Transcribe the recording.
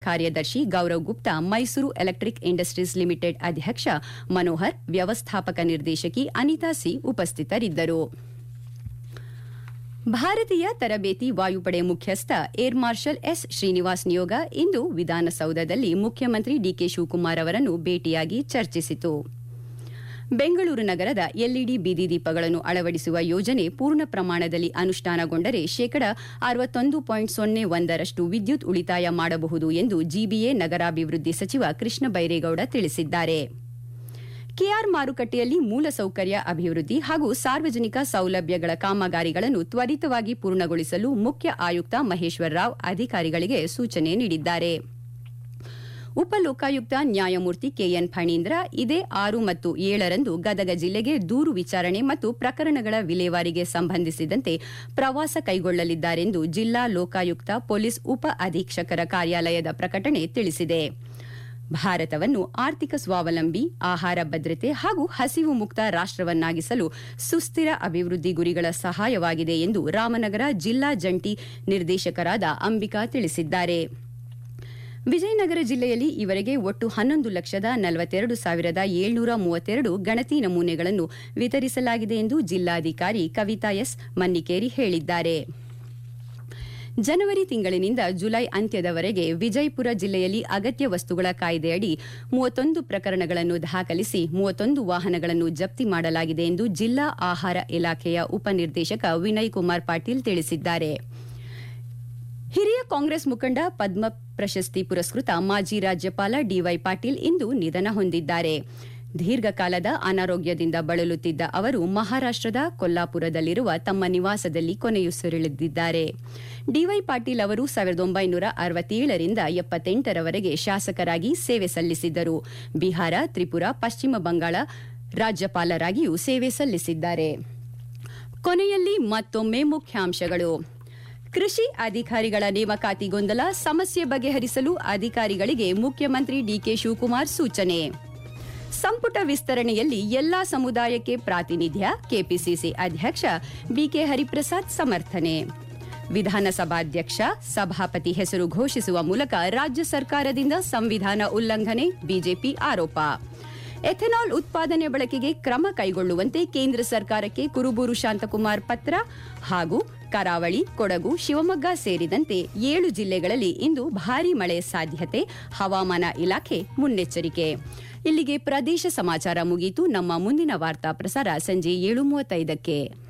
ಕಾರ್ಯದರ್ಶಿ Gaurav Gupta, Mysuru electric industries limited ಅಧ್ಯಕ್ಷ ಮನೋಹರ್, ವ್ಯವಸ್ಥಾಪಕ ನಿರ್ದೇಶಕಿ ಅನಿತಾ ಸಿ ಉಪಸ್ಥಿತರಿದ್ದರು. ಭಾರತೀಯ ತರಬೇತಿ ವಾಯುಪಡೆ ಮುಖ್ಯಸ್ಥ ಏರ್ ಮಾರ್ಷಲ್ ಎಸ್ ಶ್ರೀನಿವಾಸ್ ನಿಯೋಗ ಇಂದು ವಿಧಾನಸೌಧದಲ್ಲಿ ಮುಖ್ಯಮಂತ್ರಿ ಡಿಕೆ ಶಿವಕುಮಾರ್ ಅವರನ್ನು ಭೇಟಿಯಾಗಿ ಚರ್ಚಿಸಿತು. ಬೆಂಗಳೂರು ನಗರದ ಎಲ್ಇಡಿ ಬೀದಿ ದೀಪಗಳನ್ನು ಅಳವಡಿಸುವ ಯೋಜನೆ ಪೂರ್ಣ ಪ್ರಮಾಣದಲ್ಲಿ ಅನುಷ್ಠಾನಗೊಂಡರೆ ಶೇಕಡಾ 61.01ರಷ್ಟು ವಿದ್ಯುತ್ ಉಳಿತಾಯ ಮಾಡಬಹುದು ಎಂದು ಜಿಬಿಎ ನಗರಾಭಿವೃದ್ಧಿ ಸಚಿವ ಕೃಷ್ಣ ಬೈರೇಗೌಡ ತಿಳಿಸಿದ್ದಾರೆ. ಕೆಆರ್ ಮಾರುಕಟ್ಟೆಯಲ್ಲಿ ಮೂಲಸೌಕರ್ಯ ಅಭಿವೃದ್ಧಿ ಹಾಗೂ ಸಾರ್ವಜನಿಕ ಸೌಲಭ್ಯಗಳ ಕಾಮಗಾರಿಗಳನ್ನು ತ್ವರಿತವಾಗಿ ಪೂರ್ಣಗೊಳಿಸಲು ಮುಖ್ಯ ಆಯುಕ್ತ ಮಹೇಶ್ವರ ರಾವ್ ಅಧಿಕಾರಿಗಳಿಗೆ ಸೂಚನೆ ನೀಡಿದ್ದಾರೆ. ಉಪಲೋಕಾಯುಕ್ತ ನ್ಯಾಯಮೂರ್ತಿ ಕೆಎನ್ ಫಣೀಂದ್ರ ಇದೇ 6 ಮತ್ತು 7ರಂದು ಗದಗ ಜಿಲ್ಲೆಗೆ ದೂರು ವಿಚಾರಣೆ ಮತ್ತು ಪ್ರಕರಣಗಳ ವಿಲೇವಾರಿಗೆ ಸಂಬಂಧಿಸಿದಂತೆ ಪ್ರವಾಸ ಕೈಗೊಳ್ಳಲಿದ್ದಾರೆಂದು ಜಿಲ್ಲಾ ಲೋಕಾಯುಕ್ತ ಪೊಲೀಸ್ ಉಪ ಅಧೀಕ್ಷಕರ ಕಾರ್ಯಾಲಯದ ಪ್ರಕಟಣೆ ತಿಳಿಸಿದೆ. ಭಾರತವನ್ನು ಆರ್ಥಿಕ ಸ್ವಾವಲಂಬಿ, ಆಹಾರ ಭದ್ರತೆ ಹಾಗೂ ಹಸಿವು ಮುಕ್ತ ರಾಷ್ಟವನ್ನಾಗಿಸಲು ಸುಸ್ಥಿರ ಅಭಿವೃದ್ಧಿ ಗುರಿಗಳ ಸಹಾಯವಾಗಿದೆ ಎಂದು ರಾಮನಗರ ಜಿಲ್ಲಾ ಜಂಟಿ ನಿರ್ದೇಶಕರಾದ ಅಂಬಿಕಾ ತಿಳಿಸಿದ್ದಾರೆ. ವಿಜಯನಗರ ಜಿಲ್ಲೆಯಲ್ಲಿ ಈವರೆಗೆ ಒಟ್ಟು 11,42,732 ಗಣತಿ ನಮೂನೆಗಳನ್ನು ವಿತರಿಸಲಾಗಿದೆ ಎಂದು ಜಿಲ್ಲಾಧಿಕಾರಿ ಕವಿತಾ ಎಸ್ ಮನ್ನಿಕೇರಿ ಹೇಳಿದ್ದಾರೆ. ಜನವರಿ ತಿಂಗಳಿನಿಂದ ಜುಲೈ ಅಂತ್ಯದವರೆಗೆ ವಿಜಯಪುರ ಜಿಲ್ಲೆಯಲ್ಲಿ ಅಗತ್ಯ ವಸ್ತುಗಳ ಕಾಯ್ದೆಯಡಿ 31 ಪ್ರಕರಣಗಳನ್ನು ದಾಖಲಿಸಿ 31 ವಾಹನಗಳನ್ನು ಜಪ್ತಿ ಮಾಡಲಾಗಿದೆ ಎಂದು ಜಿಲ್ಲಾ ಆಹಾರ ಇಲಾಖೆಯ ಉಪನಿರ್ದೇಶಕ ವಿನಯ್ ಕುಮಾರ್ ಪಾಟೀಲ್ ತಿಳಿಸಿದ್ದಾರೆ. ಹಿರಿಯ ಕಾಂಗ್ರೆಸ್ ಮುಖಂಡ ಪದ್ಮ ಪ್ರಶಸ್ತಿ ಪುರಸ್ಕೃತ ಮಾಜಿ ರಾಜ್ಯಪಾಲ ಡಿವೈ ಪಾಟೀಲ್ ಇಂದು ನಿಧನ ಹೊಂದಿದ್ದಾರೆ. ದೀರ್ಘಕಾಲದ ಅನಾರೋಗ್ಯದಿಂದ ಬಳಲುತ್ತಿದ್ದ ಅವರು ಮಹಾರಾಷ್ಟದ ಕೊಲ್ಲಾಪುರದಲ್ಲಿರುವ ತಮ್ಮ ನಿವಾಸದಲ್ಲಿ ಕೊನೆಯುಸಿರೆಳೆದಿದ್ದಾರೆ. ಡಿವೈ ಪಾಟೀಲ್ ಅವರು 1967ರಿಂದ 78ರವರೆಗೆ ಶಾಸಕರಾಗಿ ಸೇವೆ ಸಲ್ಲಿಸಿದ್ದರು. ಬಿಹಾರ, ತ್ರಿಪುರಾ, ಪಶ್ಚಿಮ ಬಂಗಾಳ ರಾಜ್ಯಪಾಲರಾಗಿಯೂ ಸೇವೆ ಸಲ್ಲಿಸಿದ್ದಾರೆ. ಕೊನೆಯಲ್ಲಿ ಮತ್ತೊಮ್ಮೆ ಮುಖ್ಯಾಂಶಗಳು. ಕೃಷಿ ಅಧಿಕಾರಿಗಳ ನೇಮಕಾತಿ ಗೊಂದಲ ಸಮಸ್ಯೆ ಬಗೆಹರಿಸಲು ಅಧಿಕಾರಿಗಳಿಗೆ ಮುಖ್ಯಮಂತ್ರಿ ಡಿಕೆ ಶಿವಕುಮಾರ್ ಸೂಚನೆ. ಸಂಪುಟ ವಿಸ್ತರಣೆಯಲ್ಲಿ ಎಲ್ಲಾ ಸಮುದಾಯಕ್ಕೆ ಪ್ರಾತಿನಿಧ್ಯ, ಕೆಪಿಸಿಸಿ ಅಧ್ಯಕ್ಷ ಬಿಕೆ ಹರಿಪ್ರಸಾದ್ ಸಮರ್ಥನೆ. ವಿಧಾನಸಭಾಧ್ಯಕ್ಷ, ಸಭಾಪತಿ ಹೆಸರು ಘೋಷಿಸುವ ಮೂಲಕ ರಾಜ್ಯ ಸರ್ಕಾರದಿಂದ ಸಂವಿಧಾನ ಉಲ್ಲಂಘನೆ, ಬಿಜೆಪಿ ಆರೋಪ. ಎಥೆನಾಲ್ ಉತ್ಪಾದನೆ ಬಳಕೆಗೆ ಕ್ರಮ ಕೈಗೊಳ್ಳುವಂತೆ ಕೇಂದ್ರ ಸರ್ಕಾರಕ್ಕೆ ಕುರುಬೂರು ಶಾಂತಕುಮಾರ್ ಪತ್ರ. ಹಾಗೂ ಕರಾವಳಿ, ಕೊಡಗು, ಶಿವಮೊಗ್ಗ ಸೇರಿದಂತೆ 7 ಜಿಲ್ಲೆಗಳಲ್ಲಿ ಇಂದು ಭಾರೀ ಮಳೆ ಸಾಧ್ಯತೆ, ಹವಾಮಾನ ಇಲಾಖೆ ಮುನ್ನೆಚ್ಚರಿಕೆ. ಇಲ್ಲಿಗೆ ಪ್ರದೇಶ ಸಮಾಚಾರ ಮುಗಿಯಿತು. ನಮ್ಮ ಮುಂದಿನ ವಾರ್ತಾ ಪ್ರಸಾರ ಸಂಜೆ 7:35ಕ್ಕೆ.